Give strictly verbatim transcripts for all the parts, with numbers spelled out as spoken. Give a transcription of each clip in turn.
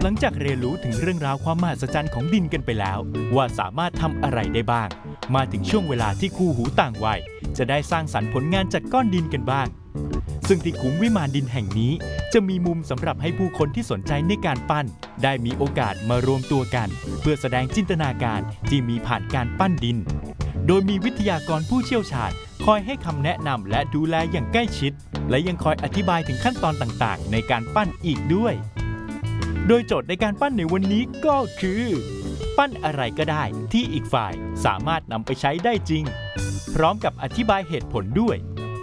หลังจากเรียนรู้ถึงเรื่องราวความมหัศจรรย์ของดินกันไปแล้วว่าสามารถทำอะไรได้บ้างมาถึงช่วงเวลาที่คู่หูต่างวัยจะได้สร้างสรรค์ผลงานจากก้อนดินกันบ้างซึ่งที่คุ้มวิมานดินแห่งนี้จะมีมุมสำหรับให้ผู้คนที่สนใจในการปั้นได้มีโอกาสมารวมตัวกันเพื่อแสดงจินตนาการที่มีผ่านการปั้นดินโดยมีวิทยากรผู้เชี่ยวชาญคอยให้คำแนะนำและดูแลอย่างใกล้ชิดและยังคอยอธิบายถึงขั้นตอนต่างๆในการปั้นอีกด้วยโดยโจทย์ในการปั้นในวันนี้ก็คือปั้นอะไรก็ได้ที่อีกฝ่ายสามารถนำไปใช้ได้จริงพร้อมกับอธิบายเหตุผลด้วย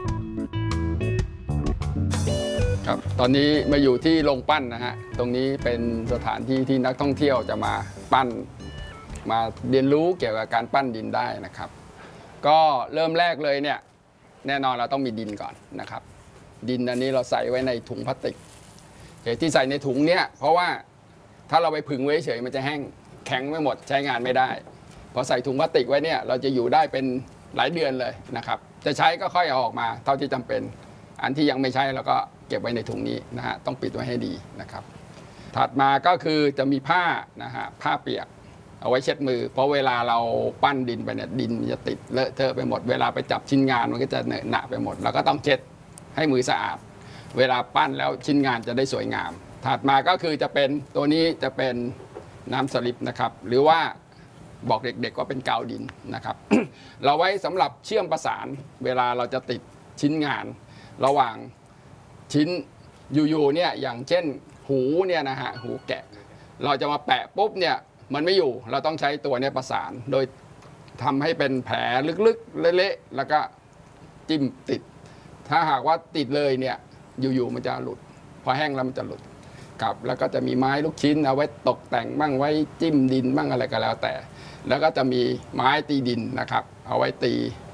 ครับตอนนี้มาอยู่ที่โรงปั้นนะฮะตรงนี้เป็นสถานที่ที่นักท่องเที่ยวจะมาปั้นมาเรียนรู้เกี่ยวกับการปั้นดินได้นะครับก็เริ่มแรกเลยเนี่ยแน่นอนเราต้องมีดินก่อนนะครับดินอันนี้เราใส่ไว้ในถุงพลาสติกเหตุที่ใส่ในถุงเนี่ยเพราะว่าถ้าเราไปผึ่งไว้เฉยมันจะแห้งแข็งไม่หมดใช้งานไม่ได้พอใส่ถุงพลาสติกไว้เนี่ยเราจะอยู่ได้เป็นหลายเดือนเลยนะครับจะใช้ก็ค่อยเอาออกมาเท่าที่จำเป็นอันที่ยังไม่ใช้เราก็เก็บไว้ในถุงนี้นะฮะต้องปิดไว้ให้ดีนะครับถัดมาก็คือจะมีผ้านะฮะผ้าเปียกเอาไว้เช็ดมือเพราะเวลาเราปั้นดินไปเนี่ยดินมันจะติดเลอะเทอะไปหมดเวลาไปจับชิ้นงานมันก็จะเหนอะหนะไปหมดเราก็ต้องเช็ดให้มือสะอาดเวลาปั้นแล้วชิ้นงานจะได้สวยงามถัดมาก็คือจะเป็นตัวนี้จะเป็นน้ำสลิปนะครับหรือว่าบอกเด็กๆว่าเป็นกาวดินนะครับ เราไว้สำหรับเชื่อมประสานเวลาเราจะติดชิ้นงานระหว่างชิ้นอยู่ๆเนี่ยอย่างเช่นหูเนี่ยนะฮะหูแกะเราจะมาแปะปุ๊บเนี่ยมันไม่อยู่เราต้องใช้ตัวนี้ประสานโดยทำให้เป็นแผลลึกๆเละๆแล้วก็จิ้มติดถ้าหากว่าติดเลยเนี่ยอยู่ๆมันจะหลุดพอแห้งแล้วมันจะหลุดครับแล้วก็จะมีไม้ลูกชิ้นเอาไว้ตกแต่งบ้างไว้จิ้มดินบ้างอะไรก็แล้วแต่แล้วก็จะมีไม้ตีดินนะครับเอาไว้ตี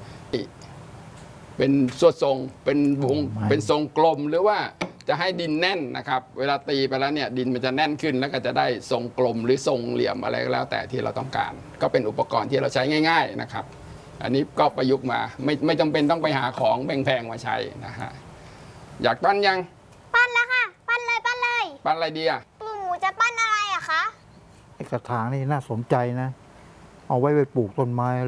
เป็นสวดทรงเป็นวงเป็นทรงกลมหรือว่าจะให้ดินแน่นนะครับเวลาตีไปแล้วเนี่ยดินมันจะแน่นขึ้นแล้วก็จะได้ทรงกลมหรือทรงเหลี่ยมอะไรก็แล้วแต่ที่เราต้องการก็เป็นอุปกรณ์ที่เราใช้ง่ายๆนะครับอันนี้ก็ประยุกต์มาไม่ไม่จำเป็นต้องไปหาของแพงๆมาใช้นะฮะอยากปั้นยังปั้นแล้วค่ะปั้นเลยปั้นเลยปั้นอะไรดีอ่ะปู่หมูจะปั้นอะไรอะคะไอ้กระถางนี่น่าสนใจนะเอาไว้ไปปลูกต้นไม้